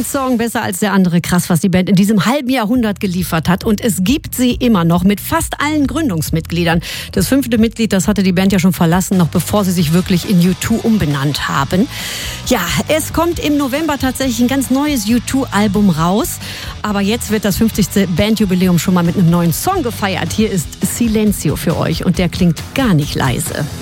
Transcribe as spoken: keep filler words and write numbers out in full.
Ein Song besser als der andere. Krass, was die Band in diesem halben Jahrhundert geliefert hat. Und es gibt sie immer noch mit fast allen Gründungsmitgliedern. Das fünfte Mitglied, das hatte die Band ja schon verlassen, noch bevor sie sich wirklich in U zwei umbenannt haben. Ja, es kommt im November tatsächlich ein ganz neues U zwei-Album raus. Aber jetzt wird das fünfzigste Bandjubiläum schon mal mit einem neuen Song gefeiert. Hier ist Silencio für euch und der klingt gar nicht leise.